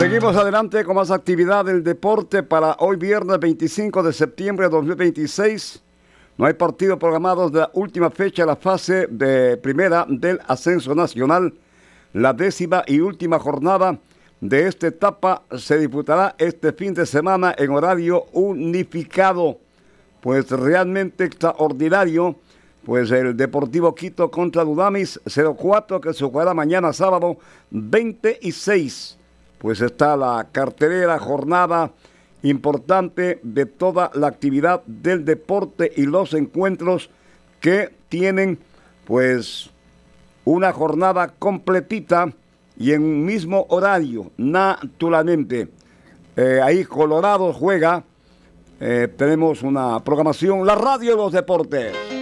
Seguimos adelante con más actividad del deporte para hoy viernes 25 de septiembre de 2026. No hay partido programado de la última fecha de la fase de primera del ascenso nacional. La 10ª y última jornada de esta etapa se disputará este fin de semana en horario unificado. Pues realmente extraordinario. Pues el Deportivo Quito contra Dunamis 04 que se jugará mañana sábado 26. Pues está la cartelera, jornada importante de toda la actividad del deporte y los encuentros que tienen pues una jornada completita y en un mismo horario, naturalmente. Ahí Colorado juega, tenemos una programación, la radio de los deportes.